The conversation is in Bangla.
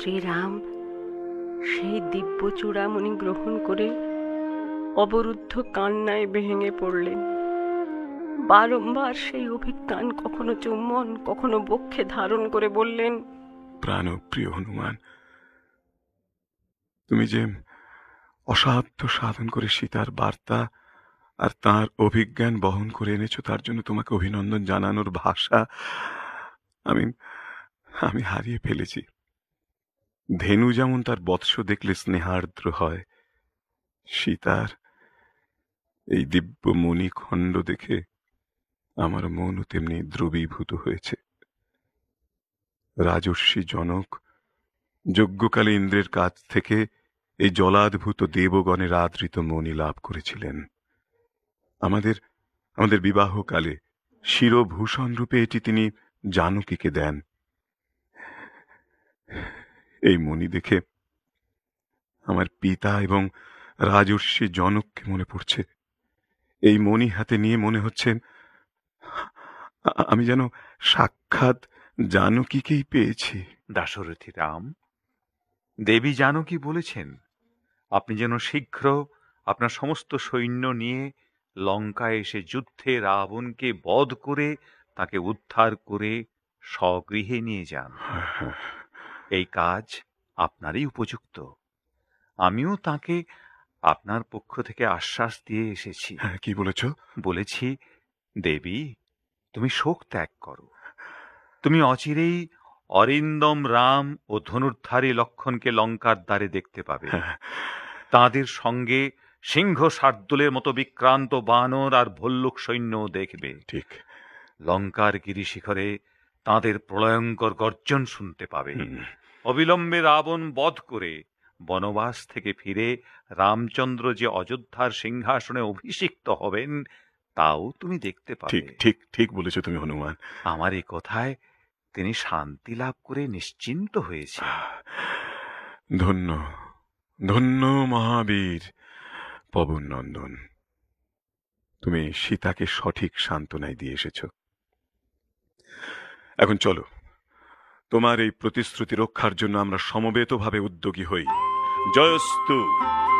শ্রীরাম সেই দিব্য চূড়ামণি গ্রহণ করে অবরুদ্ধ কান্নায় ভেঙে পড়লেন। বারংবার সেই অভিজ্ঞান কখনো চুম্বন কখনো বক্ষে ধারণ করে বললেন, প্রাণপ্রিয় হনুমান, তুমি যে অসাধ্য সাধন করে সীতার বার্তা আর তার অভিজ্ঞান বহন করে এনেছো, তার জন্য তোমাকে অভিনন্দন জানানোর ভাষা আমি আমি হারিয়ে ফেলেছি। ধেনু যেমন তার বৎস দেখলে স্নেহার্দ্র হয়, সীতার এই দিব্য মণিখণ্ড দেখে আমার মনও তেমনি দ্রবীভূত হয়েছে। রাজর্ষি জনক যজ্ঞকালে ইন্দ্রের কাছ থেকে এই জলাদ্ভূত দেবগণের আদৃত মণি লাভ করেছিলেন। আমাদের আমাদের বিবাহকালে শিরভূষণ রূপে এটি তিনি জানকীকে দেন। এই মণি দেখে আমার পিতা এবং রাজর্ষি জনককে মনে পড়ছে। এই মণি হাতে নিয়ে মনে হচ্ছে আমি যেন সাক্ষাৎ জানকীকেই পেয়েছি। দাশরথী রাম, দেবী জানকী বলেছেন আপনি যেন শীঘ্র আপনার সমস্ত সৈন্য নিয়ে লঙ্কায় এসে যুদ্ধে রাবণকে বধ করে তাকে উদ্ধার করে স্বগৃহে নিয়ে যান। এই কাজ আপনারই উপযুক্ত। আমিও তাকে আপনার পক্ষ থেকে আশ্বাস দিয়ে এসেছি। হ্যাঁ, কি বলেছ? বলেছি, দেবী তুমি শোক ত্যাগ করো। তুমি অচিরেই অরিন্দম রাম ও ধনুর্ধারী লক্ষণকে লঙ্কার দ্বারে দেখতে পাবে। তাদের সঙ্গে সিংহ শার্দুলের মতো বিক্রান্ত বানর আর ভল্লুক সৈন্যও দেখবে। ঠিক। লঙ্কার গিরিশিখরে তাদের প্রলয়ঙ্কর গর্জন শুনতে পাবে। অবিলম্বে রাবণ বধ করে বনবাস থেকে ফিরে রামচন্দ্র যে অযোধ্যার সিংহাসনে অভিষিক্ত হবেন তাও তুমি দেখতে পাবে। ঠিক ঠিক ঠিক বলেছ তুমি হনুমান। আমার এই কথায় তিনি শান্তি লাভ করে নিশ্চিন্ত হয়েছে। ধন্য ধন্য মহাবীর পবন নন্দন, তুমি সীতাকে সঠিক সান্ত্বনায় দিয়ে এসেছ। এখন চলো, তোমার এই প্রতিশ্রুতি রক্ষার জন্য আমরা সমবেতভাবে উদ্যোগী হই। জয়স্তু।